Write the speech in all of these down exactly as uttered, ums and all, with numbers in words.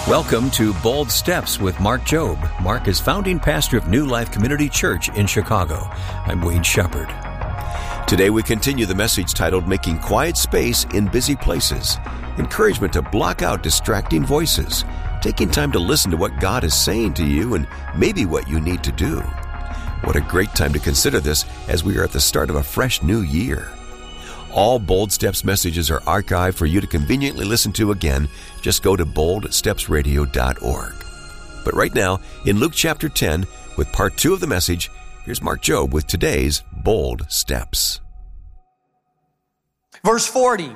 Welcome to Bold Steps with Mark Jobe. Mark is founding pastor of New Life Community Church in Chicago. I'm Wayne Shepherd. Today we continue the message titled Making Quiet Space in Busy Places. Encouragement to block out distracting voices. Taking time to listen to what God is saying to you and maybe what you need to do. What a great time to consider this as we are at the start of a fresh new year. All Bold Steps messages are archived for you to conveniently listen to again. Just go to bold steps radio dot org. But right now, in Luke chapter ten, with part two of the message, here's Mark Jobe with today's Bold Steps. Verse forty.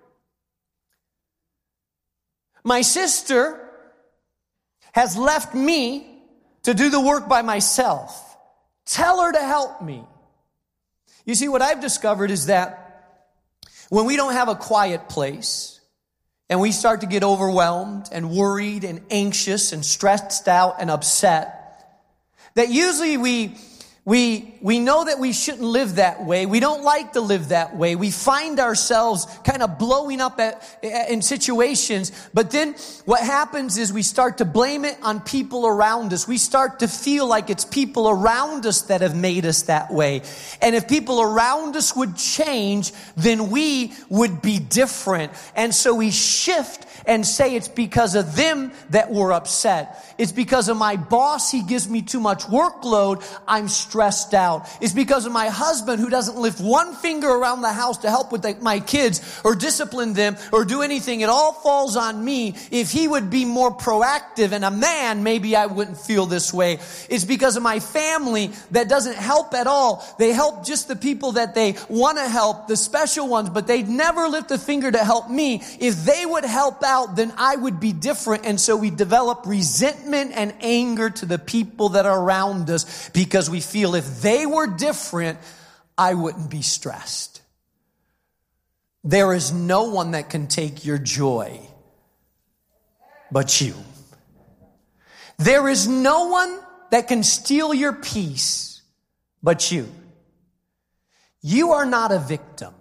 My sister has left me to do the work by myself. Tell her to help me. You see, what I've discovered is that when we don't have a quiet place and we start to get overwhelmed and worried and anxious and stressed out and upset, that usually we we we know that we shouldn't live that way. We don't like to live that way. We find ourselves kind of blowing up at, at, in situations. But then what happens is we start to blame it on people around us. We start to feel like it's people around us that have made us that way. And if people around us would change, then we would be different. And so we shift and say it's because of them that we're upset. It's because of my boss, he gives me too much workload, I'm stressed out. It's because of my husband who doesn't lift one finger around the house to help with the, my kids or discipline them or do anything. It all falls on me. If he would be more proactive and a man, maybe I wouldn't feel this way. It's because of my family that doesn't help at all. They help just the people that they want to help, the special ones, but they'd never lift a finger to help me. If they would help out, then I would be different. And so we develop resentment and anger to the people that are around us because we feel if they were different, I wouldn't be stressed. There is no one that can take your joy but you. There is no one that can steal your peace but you. You are not a victim.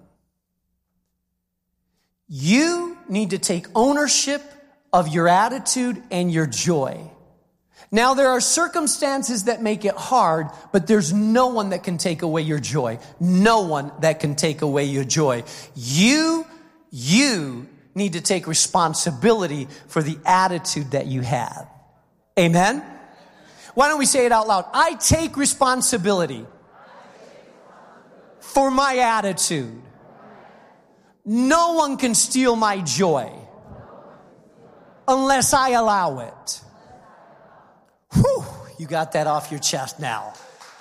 You need to take ownership of your attitude and your joy. Now, there are circumstances that make it hard, but there's no one that can take away your joy. No one that can take away your joy. You, you need to take responsibility for the attitude that you have. Amen? Why don't we say it out loud? I take responsibility for my attitude. No one can steal my joy unless I allow it. Whew, you got that off your chest now.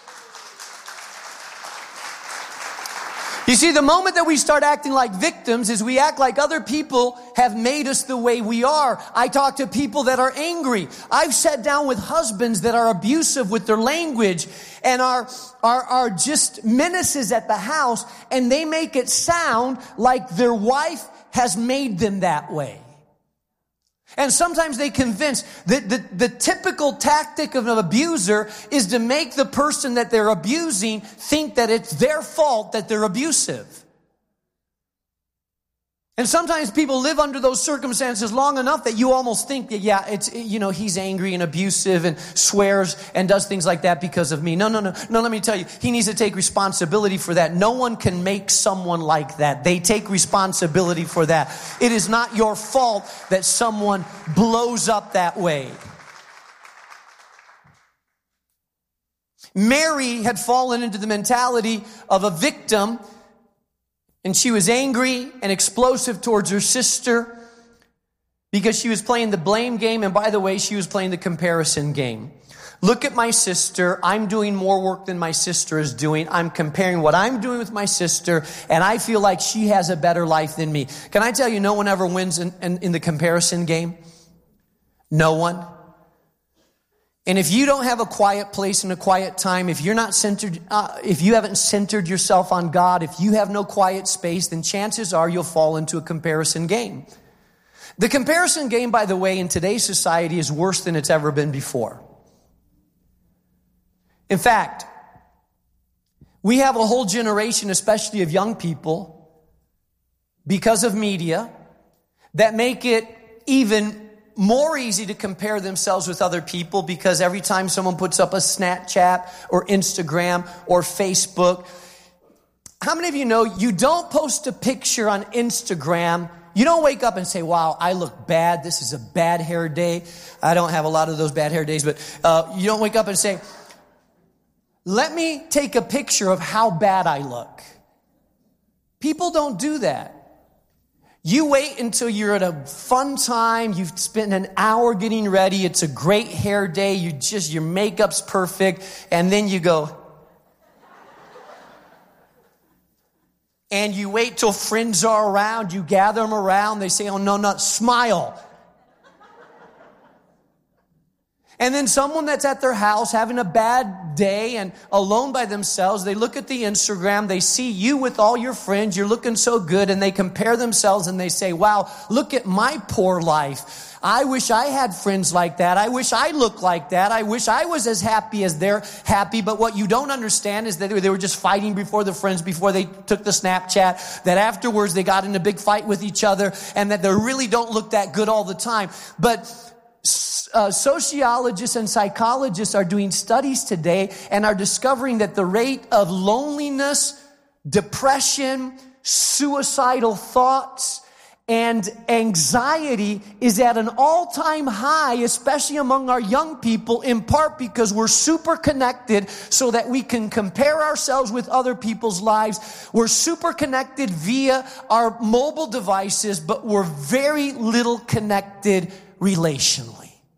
You see, the moment that we start acting like victims is we act like other people have made us the way we are. I talk to people that are angry. I've sat down with husbands that are abusive with their language and are, are, are just menaces at the house, and they make it sound like their wife has made them that way. And sometimes they convince that the, the typical tactic of an abuser is to make the person that they're abusing think that it's their fault that they're abusive. And sometimes people live under those circumstances long enough that you almost think that, yeah, it's, you know, he's angry and abusive and swears and does things like that because of me. No, no, no. No, let me tell you, he needs to take responsibility for that. No one can make someone like that. They take responsibility for that. It is not your fault that someone blows up that way. Mary had fallen into the mentality of a victim, and she was angry and explosive towards her sister because she was playing the blame game. And by the way, she was playing the comparison game. Look at my sister. I'm doing more work than my sister is doing. I'm comparing what I'm doing with my sister, and I feel like she has a better life than me. Can I tell you, no one ever wins in, in, in the comparison game? No one. And if you don't have a quiet place and a quiet time, if you're not centered, uh, if you haven't centered yourself on God, if you have no quiet space, then chances are you'll fall into a comparison game. The comparison game, by the way, in today's society is worse than it's ever been before. In fact, we have a whole generation, especially of young people, because of media, that make it even more easy to compare themselves with other people because every time someone puts up a Snapchat or Instagram or Facebook, how many of you know you don't post a picture on Instagram? You don't wake up and say, wow, I look bad. This is a bad hair day. I don't have a lot of those bad hair days, but uh, you don't wake up and say, let me take a picture of how bad I look. People don't do that. You wait until you're at a fun time. You've spent an hour getting ready. It's a great hair day. You just, your makeup's perfect. And then you go. And you wait till friends are around. You gather them around. They say, oh, no, not smile. And then someone that's at their house having a bad day and alone by themselves, they look at the Instagram, they see you with all your friends, you're looking so good, and they compare themselves and they say, wow, look at my poor life. I wish I had friends like that. I wish I looked like that. I wish I was as happy as they're happy. But what you don't understand is that they were just fighting before the friends, before they took the Snapchat, that afterwards they got in a big fight with each other, and that they really don't look that good all the time. But Uh, sociologists and psychologists are doing studies today and are discovering that the rate of loneliness, depression, suicidal thoughts, and anxiety is at an all-time high, especially among our young people, in part because we're super connected so that we can compare ourselves with other people's lives. We're super connected via our mobile devices, but we're very little connected relationally.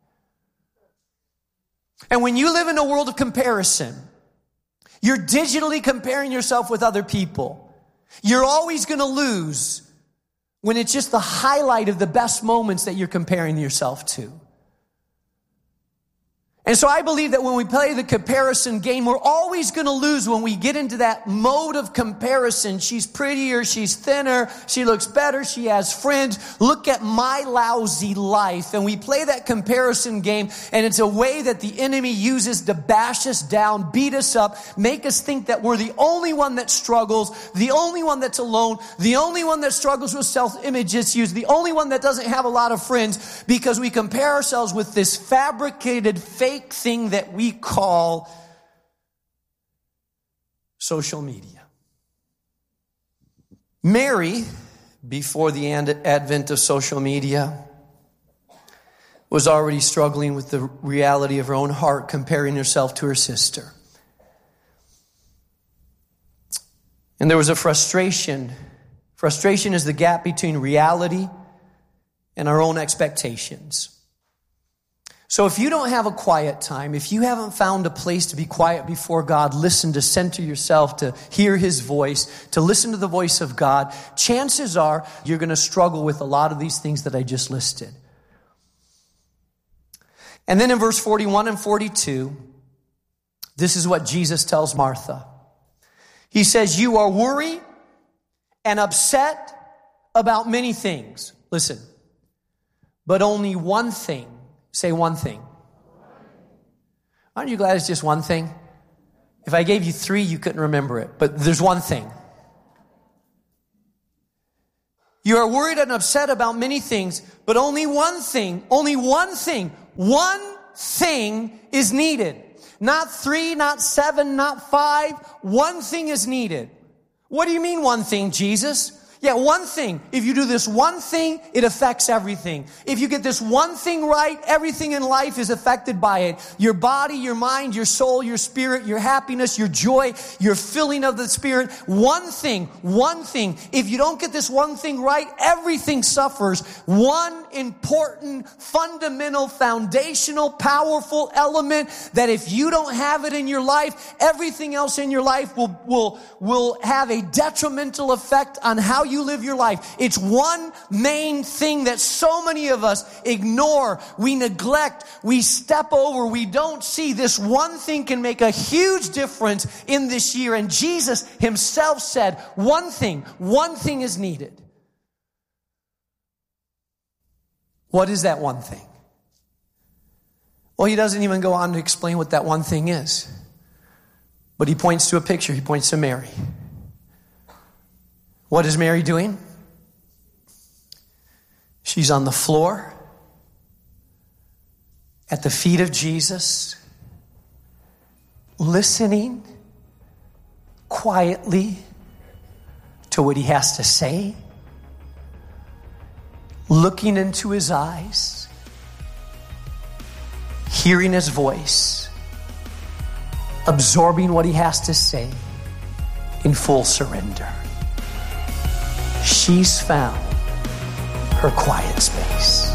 And when you live in a world of comparison, you're digitally comparing yourself with other people. You're always going to lose when it's just the highlight of the best moments that you're comparing yourself to. And so I believe that when we play the comparison game, we're always going to lose when we get into that mode of comparison. She's prettier, she's thinner, she looks better, she has friends. Look at my lousy life. And we play that comparison game, and it's a way that the enemy uses to bash us down, beat us up, make us think that we're the only one that struggles, the only one that's alone, the only one that struggles with self-image issues, the only one that doesn't have a lot of friends, because we compare ourselves with this fabricated fake thing that we call social media. Mary, before the advent of social media, was already struggling with the reality of her own heart, comparing herself to her sister. And there was a frustration. Frustration is the gap between reality and our own expectations. So if you don't have a quiet time, if you haven't found a place to be quiet before God, listen, to center yourself, to hear His voice, to listen to the voice of God, chances are you're going to struggle with a lot of these things that I just listed. And then in verse forty-one and forty-two, this is what Jesus tells Martha. He says, you are worried and upset about many things. Listen, but only one thing. Say one thing. Aren't you glad it's just one thing? If I gave you three, you couldn't remember it. But there's one thing. You are worried and upset about many things, but only one thing, only one thing, one thing is needed. Not three, not seven, not five. One thing is needed. What do you mean one thing, Jesus? Yeah, one thing. If you do this one thing, it affects everything. If you get this one thing right, everything in life is affected by it. Your body, your mind, your soul, your spirit, your happiness, your joy, your filling of the Spirit. One thing, one thing. If you don't get this one thing right, everything suffers. One important, fundamental, foundational, powerful element that if you don't have it in your life, everything else in your life will, will, will have a detrimental effect on how you you live your life. It's one main thing that so many of us ignore, we neglect, we step over, we don't see. This one thing can make a huge difference in this year. And Jesus Himself said, one thing, one thing is needed. What is that one thing? Well, He doesn't even go on to explain what that one thing is. But He points to a picture. He points to Mary. What is Mary doing? She's on the floor at the feet of Jesus, listening quietly to what he has to say, looking into his eyes, hearing his voice, absorbing what he has to say in full surrender. She's found her quiet space.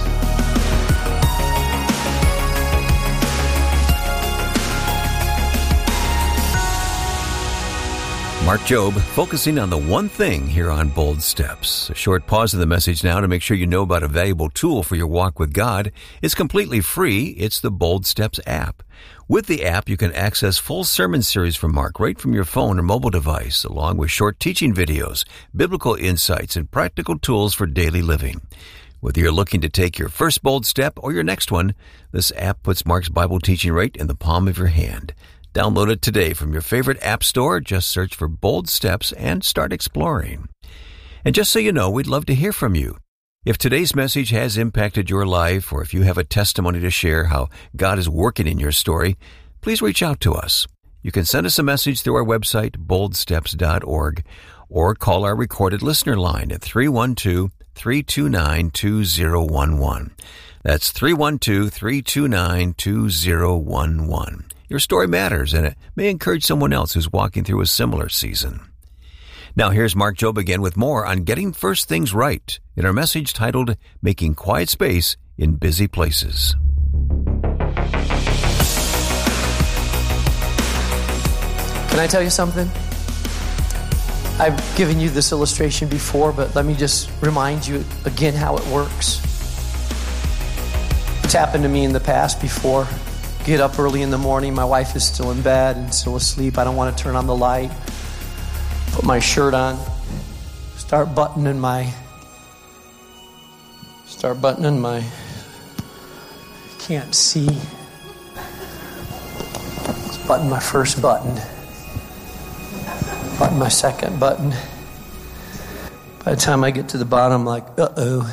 Mark Jobe focusing on the one thing here on Bold Steps. A short pause in the message now to make sure you know about a valuable tool for your walk with God. It's completely free. It's the Bold Steps app. With the app, you can access full sermon series from Mark right from your phone or mobile device, along with short teaching videos, biblical insights, and practical tools for daily living. Whether you're looking to take your first bold step or your next one, this app puts Mark's Bible teaching right in the palm of your hand. Download it today from your favorite app store. Just search for Bold Steps and start exploring. And just so you know, we'd love to hear from you. If today's message has impacted your life, or if you have a testimony to share how God is working in your story, please reach out to us. You can send us a message through our website, bold steps dot org, or call our recorded listener line at three one two, three two nine, two zero one one. That's three one two, three two nine, two zero one one. Your story matters, and it may encourage someone else who's walking through a similar season. Now here's Mark Jobe again with more on getting first things right in our message titled, Making Quiet Space in Busy Places. Can I tell you something? I've given you this illustration before, but let me just remind you again how it works. It's happened to me in the past before. Get up early in the morning, my wife is still in bed and still asleep. I don't want to turn on the light. Put my shirt on, start buttoning my, start buttoning my, can't see. Let's button my first button. Button my second button. By the time I get to the bottom, I'm like, uh-oh.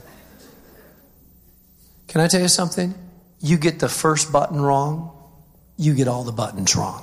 Can I tell you something? You get the first button wrong, you get all the buttons wrong.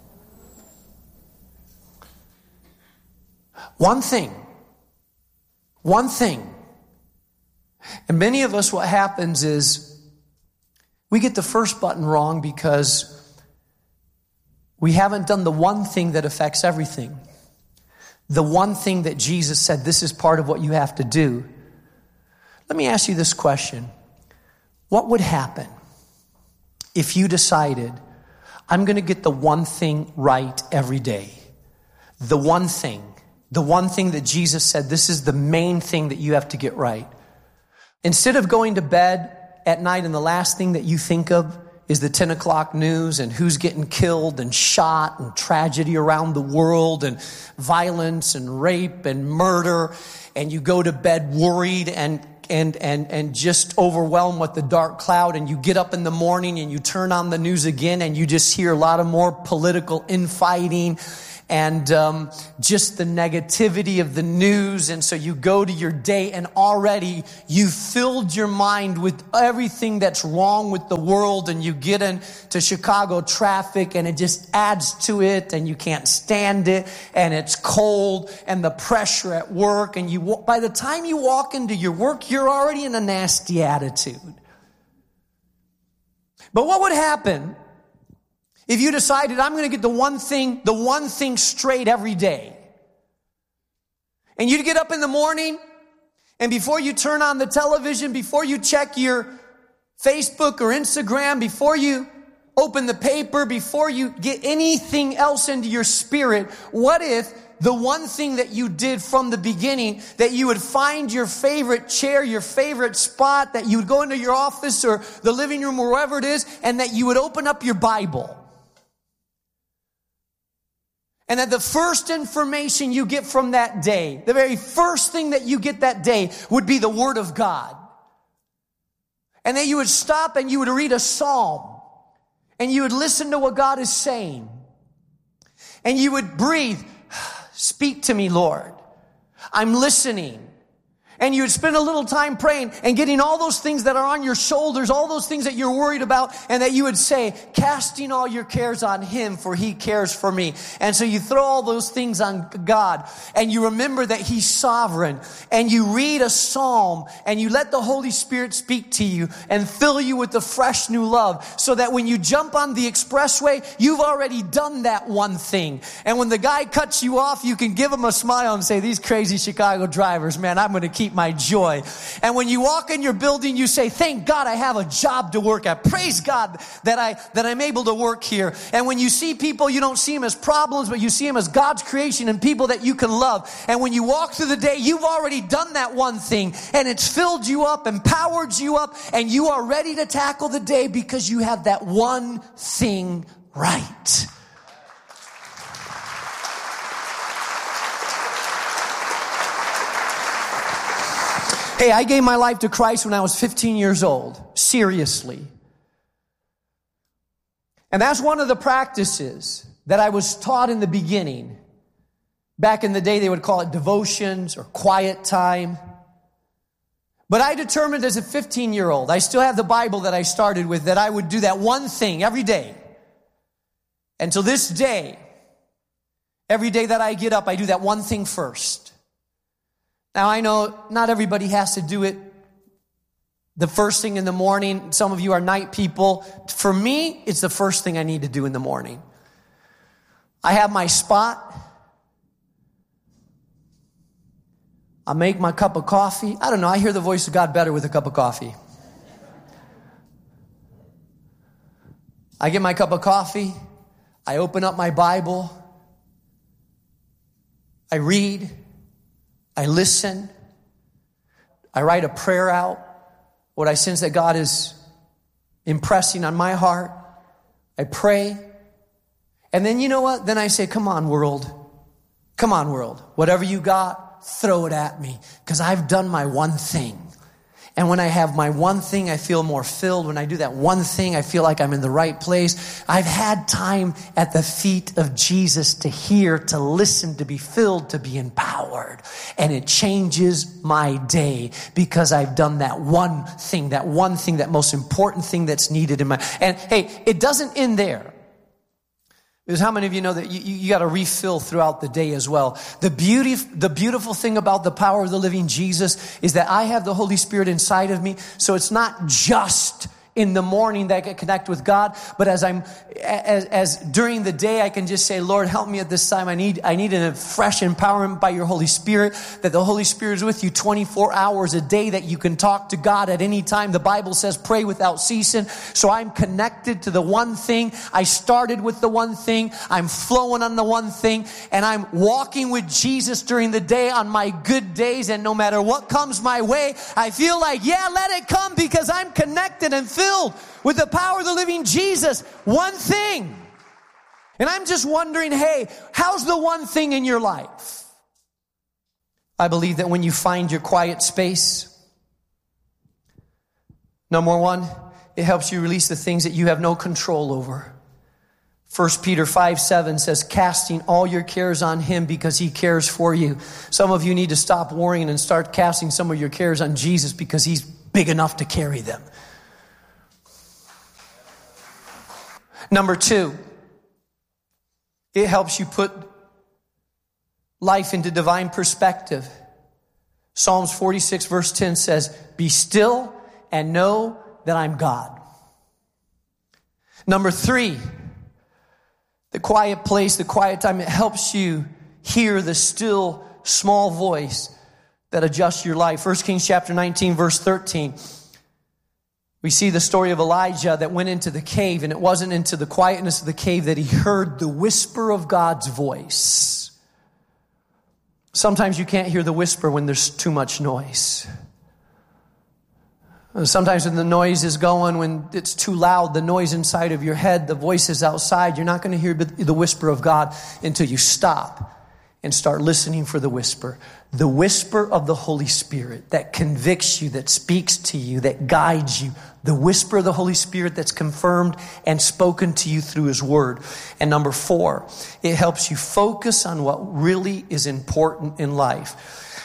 One thing, one thing. And many of us, what happens is we get the first button wrong because we haven't done the one thing that affects everything. The one thing that Jesus said, this is part of what you have to do. Let me ask you this question. What would happen if you decided, I'm going to get the one thing right every day? The one thing. The one thing that Jesus said, this is the main thing that you have to get right. Instead of going to bed at night and the last thing that you think of is the ten o'clock news and who's getting killed and shot and tragedy around the world and violence and rape and murder, and you go to bed worried and and and and just overwhelmed with the dark cloud, and you get up in the morning and you turn on the news again and you just hear a lot of more political infighting and um, just the negativity of the news. And so you go to your day and already you filled your mind with everything that's wrong with the world, and you get into Chicago traffic and it just adds to it and you can't stand it, and it's cold and the pressure at work, and you by the time you walk into your work, you're already in a nasty attitude. But what would happen if you decided, I'm going to get the one thing, the one thing straight every day? And you'd get up in the morning, and before you turn on the television, before you check your Facebook or Instagram, before you open the paper, before you get anything else into your spirit, what if the one thing that you did from the beginning, that you would find your favorite chair, your favorite spot, that you would go into your office or the living room or wherever it is, and that you would open up your Bible? And that the first information you get from that day, the very first thing that you get that day would be the Word of God. And that you would stop and you would read a psalm. And you would listen to what God is saying. And you would breathe, speak to me, Lord. I'm listening. And you would spend a little time praying and getting all those things that are on your shoulders, all those things that you're worried about, and that you would say, casting all your cares on him, for he cares for me. And so you throw all those things on God, and you remember that he's sovereign, and you read a psalm, and you let the Holy Spirit speak to you and fill you with the fresh new love, so that when you jump on the expressway, you've already done that one thing. And when the guy cuts you off, you can give him a smile and say, these crazy Chicago drivers, man, I'm going to keep my joy. And when you walk in your building, you say, thank God I have a job to work at. Praise God that I, that I'm able to work here. And when you see people, you don't see them as problems, but you see them as God's creation and people that you can love. And when you walk through the day, you've already done that one thing, and it's filled you up, empowered you up, and you are ready to tackle the day because you have that one thing right. Hey, I gave my life to Christ when I was fifteen years old. Seriously. And that's one of the practices that I was taught in the beginning. Back in the day, they would call it devotions or quiet time. But I determined as a fifteen-year-old, I still have the Bible that I started with, that I would do that one thing every day. And to this day, every day that I get up, I do that one thing first. Now, I know not everybody has to do it the first thing in the morning. Some of you are night people. For me, it's the first thing I need to do in the morning. I have my spot. I make my cup of coffee. I don't know, I hear the voice of God better with a cup of coffee. I get my cup of coffee. I open up my Bible. I read. I listen. I write a prayer out, what I sense that God is impressing on my heart. I pray. And then you know what? Then I say, come on, world. Come on, world. Whatever you got, throw it at me. Because I've done my one thing. And when I have my one thing, I feel more filled. When I do that one thing, I feel like I'm in the right place. I've had time at the feet of Jesus to hear, to listen, to be filled, to be empowered. And it changes my day because I've done that one thing, that one thing, that most important thing that's needed in my... And hey, it doesn't end there. Because how many of you know that you, you got to refill throughout the day as well? The beauty, the beautiful thing about the power of the living Jesus is that I have the Holy Spirit inside of me. So it's not just in the morning that I can connect with God, but as I'm, as, as during the day, I can just say, Lord, help me at this time. I need, I need a fresh empowerment by your Holy Spirit, that the Holy Spirit is with you twenty-four hours a day, that you can talk to God at any time. The Bible says pray without ceasing. So I'm connected to the one thing. I started with the one thing. I'm flowing on the one thing, and I'm walking with Jesus during the day on my good days. And no matter what comes my way, I feel like, yeah, let it come, because I'm connected and filled with the power of the living Jesus. One thing. And I'm just wondering, hey, how's the one thing in your life? I believe that when you find your quiet space, number one, it helps you release the things that you have no control over. First Peter five seven says, casting all your cares on him because he cares for you. Some of you need to stop worrying and start casting some of your cares on Jesus, because he's big enough to carry them. Number two, it helps you put life into divine perspective. Psalms forty-six verse ten says, be still and know that I'm God. Number three, the quiet place, the quiet time, it helps you hear the still small voice that adjusts your life. First Kings chapter nineteen verse thirteen. We see the story of Elijah that went into the cave, and it wasn't into the quietness of the cave that he heard the whisper of God's voice. Sometimes you can't hear the whisper when there's too much noise. Sometimes when the noise is going, when it's too loud, the noise inside of your head, the voices outside, you're not going to hear the whisper of God until you stop and start listening for the whisper. The whisper of the Holy Spirit that convicts you, that speaks to you, that guides you. The whisper of the Holy Spirit that's confirmed and spoken to you through his word. And number four, it helps you focus on what really is important in life.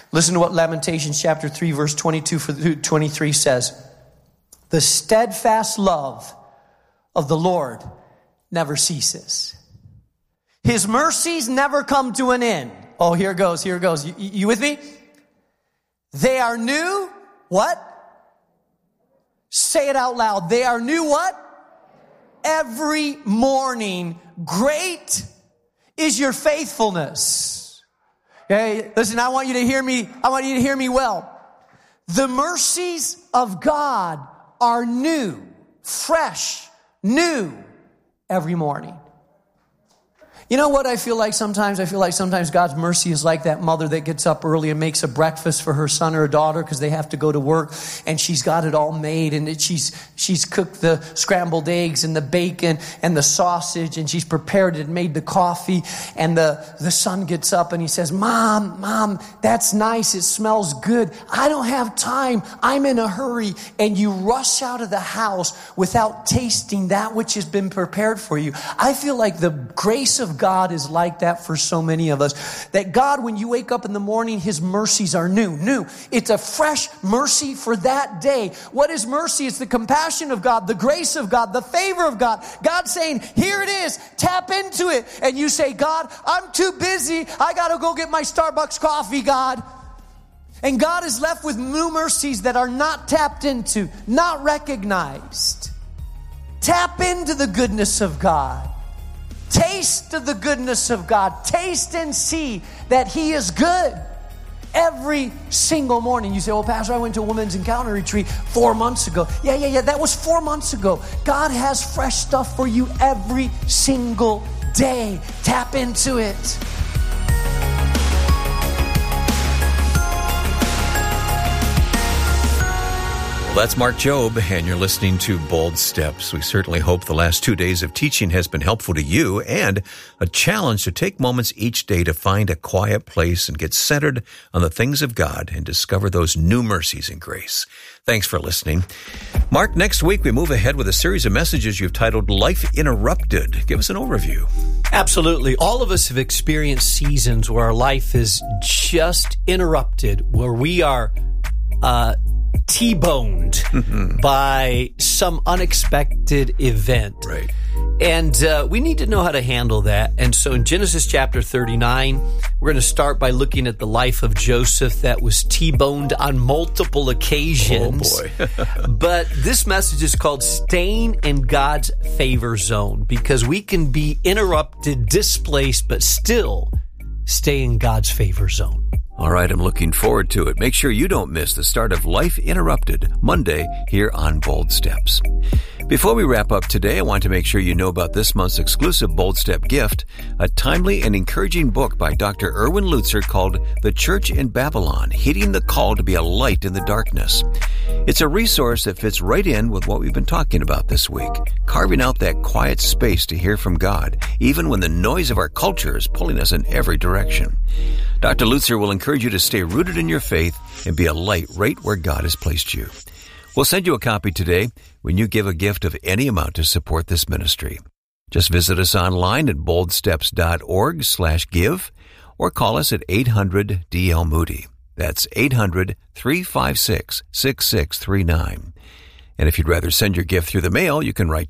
Listen to what Lamentations chapter three, verse twenty-two through twenty-three says. The steadfast love of the Lord never ceases. His mercies never come to an end. Oh, here goes, here goes. You, you with me? They are new. What? Say it out loud. They are new what? Every morning. Great is your faithfulness. Okay, listen, I want you to hear me. I want you to hear me well. The mercies of God are new, fresh, new every morning. You know what I feel like sometimes? I feel like sometimes God's mercy is like that mother that gets up early and makes a breakfast for her son or her daughter because they have to go to work, and she's got it all made, and it, she's she's cooked the scrambled eggs and the bacon and the sausage, and she's prepared it and made the coffee, and the, the son gets up and he says, Mom, Mom, that's nice. It smells good. I don't have time. I'm in a hurry. And you rush out of the house without tasting that which has been prepared for you. I feel like the grace of God is like that for so many of us. That God, when you wake up in the morning, His mercies are new, new. It's a fresh mercy for that day. What is mercy? It's the compassion of God, the grace of God, the favor of God. God saying, here it is, tap into it. And you say, God, I'm too busy. I got to go get my Starbucks coffee, God. And God is left with new mercies that are not tapped into, not recognized. Tap into the goodness of God. Taste of the goodness of God. Taste and see that He is good. Every single morning. You say, well, Pastor, I went to a women's encounter retreat four months ago. Yeah, yeah, yeah, that was four months ago. God has fresh stuff for you every single day. Tap into it. Well, that's Mark Jobe, and you're listening to Bold Steps. We certainly hope the last two days of teaching has been helpful to you and a challenge to take moments each day to find a quiet place and get centered on the things of God and discover those new mercies and grace. Thanks for listening. Mark, next week we move ahead with a series of messages you've titled Life Interrupted. Give us an overview. Absolutely. All of us have experienced seasons where our life is just interrupted, where we are uh T-boned by some unexpected event. Right. And uh, we need to know how to handle that. And so in Genesis chapter thirty-nine, we're going to start by looking at the life of Joseph that was T-boned on multiple occasions. Oh, boy. But this message is called Staying in God's Favor Zone, because we can be interrupted, displaced, but still stay in God's favor zone. All right, I'm looking forward to it. Make sure you don't miss the start of Life Interrupted Monday here on Bold Steps. Before we wrap up today, I want to make sure you know about this month's exclusive Bold Step gift, a timely and encouraging book by Doctor Erwin Lutzer called The Church in Babylon, Heeding the Call to be a Light in the Darkness. It's a resource that fits right in with what we've been talking about this week, carving out that quiet space to hear from God, even when the noise of our culture is pulling us in every direction. Doctor Lutzer will encourage you to stay rooted in your faith and be a light right where God has placed you. We'll send you a copy today when you give a gift of any amount to support this ministry. Just visit us online at boldsteps.org slash give or call us at eight hundred D L Moody. That's eight hundred, three five six, six six three nine. And if you'd rather send your gift through the mail, you can write